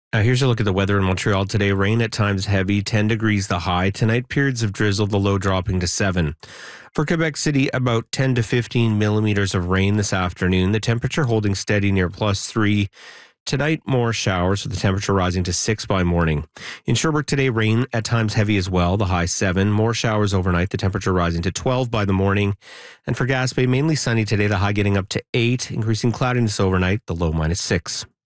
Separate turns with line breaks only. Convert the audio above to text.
Here's a look at the weather in Montreal today. Rain at times heavy, 10 degrees the high. Tonight, periods of drizzle, the low dropping to 7. For Quebec City, about 10 to 15 millimeters of rain this afternoon. The temperature holding steady near +3. Tonight, more showers with the temperature rising to 6 by morning. In Sherbrooke today, rain at times heavy as well, the high 7. More showers overnight, the temperature rising to 12 by the morning. And for Gaspé, mainly sunny today, the high getting up to 8. Increasing cloudiness overnight, the low -6.